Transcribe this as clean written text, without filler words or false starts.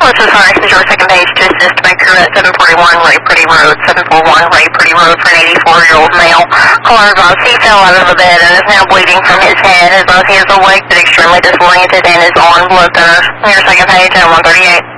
This is Harris, your second page to assist my crew at 741 Ray Pretty Road, 741 Ray Pretty Road for an 84-year-old male. Caller advised he fell out of the bed and is now bleeding from his head. Advised he is awake but extremely disoriented and is on blood thinners. Your second page at 138.